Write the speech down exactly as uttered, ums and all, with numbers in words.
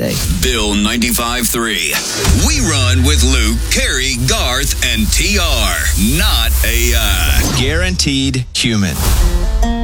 day. Bill ninety-five three. We run with Luke, Carrie, Garth, and T R. Not A I. Guaranteed human.